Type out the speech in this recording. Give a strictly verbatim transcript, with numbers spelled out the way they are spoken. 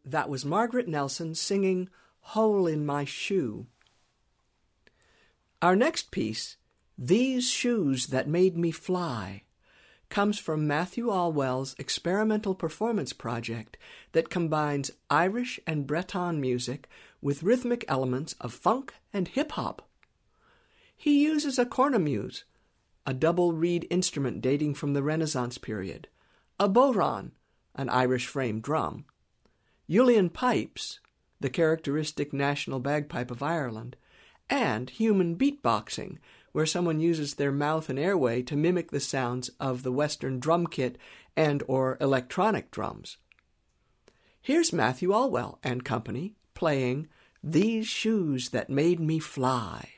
That was Margaret Nelson singing Hole in My Shoe. Our next piece, These Shoes That Made Me Fly, comes from Matthew Allwell's experimental performance project that combines Irish and Breton music with rhythmic elements of funk and hip-hop. He uses a cornemuse, a double reed instrument dating from the Renaissance period, a bodhrán, an Irish frame drum, Uilleann pipes, the characteristic national bagpipe of Ireland, and human beatboxing, where someone uses their mouth and airway to mimic the sounds of the Western drum kit and or electronic drums. Here's Matthew Allwell and company playing These Shoes That Made Me Fly.